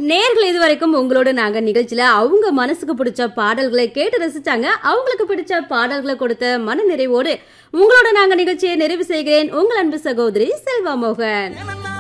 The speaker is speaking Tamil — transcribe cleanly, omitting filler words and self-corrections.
நேர்கள் இதுவரைக்கும் உங்களோட நாங்க நிகழ்ச்சியில அவங்க மனசுக்கு பிடிச்ச பாடல்களை கேட்டு ரசிச்சாங்க. அவங்களுக்கு பிடிச்ச பாடல்களை கொடுத்த மன நிறைவோடு உங்களோட நாங்க நிகழ்ச்சியை நிறைவு செய்கிறேன். உங்கள் அன்பு சகோதரி செல்வா மோகன்.